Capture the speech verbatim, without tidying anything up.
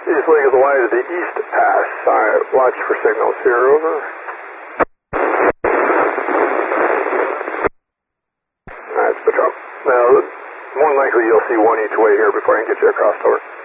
East Lake is wide of the east pass. Alright, watch for signals here, over. Alright, it's patrol. Now, more than likely you'll see one each way here before I can get you across over.